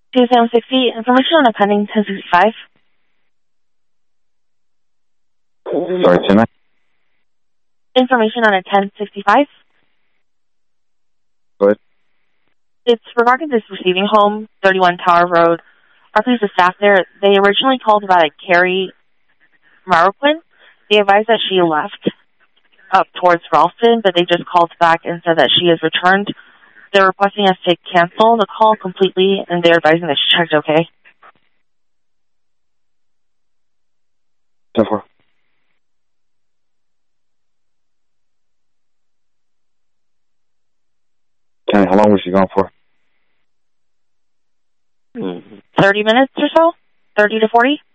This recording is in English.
2760, information on a pending 1065. Sorry, Tina? Information on a 1065. Go ahead. It's regarding this receiving home, 31 Tower Road. Our police staff there, they originally called about a Carrie Marroquin. They advised that she left up towards Ralston, but they just called back and said that she has returned. They're requesting us to cancel the call completely, and they're advising that she checked okay. 10-4. Kenny, how long was she gone for? 30 minutes or so? 30 to 40?